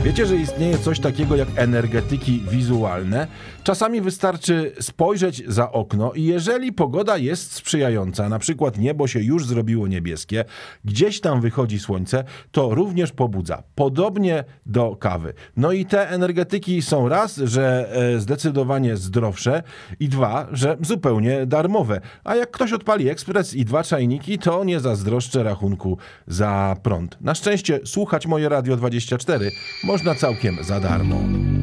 Wiecie, że istnieje coś takiego jak energetyki wizualne? Czasami wystarczy spojrzeć za okno i jeżeli pogoda jest sprzyjająca, na przykład niebo się już zrobiło niebieskie, gdzieś tam wychodzi słońce, to również pobudza. Podobnie do kawy. No i te energetyki są raz, że zdecydowanie zdrowsze i dwa, że zupełnie darmowe. A jak ktoś odpali ekspres i 2 czajniki, to nie zazdroszczę rachunku za prąd. Na szczęście słuchać moje Radio 24 można całkiem za darmo.